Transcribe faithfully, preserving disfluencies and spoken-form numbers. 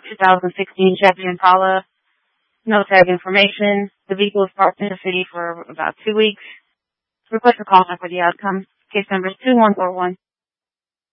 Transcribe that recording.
two thousand sixteen Chevy Impala. No tag information. The vehicle was parked in the city for about two weeks. Request a call back for the outcome. Case number is two one four one.